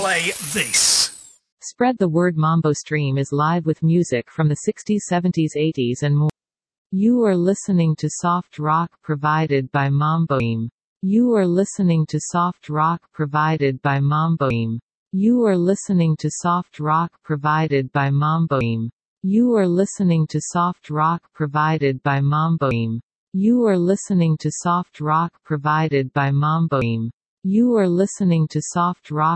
play this. Spread the word. Mambo Stream is live with music from the 60s, 70s, 80s and more. You are listening to soft rock provided by Mambo Stream. You are listening to soft rock provided by Mambo Stream. You are listening to soft rock provided by Mambo Stream. You are listening to soft rock provided by Mambo Stream. You are listening to soft rock provided by Mambo Stream. You are listening to soft rock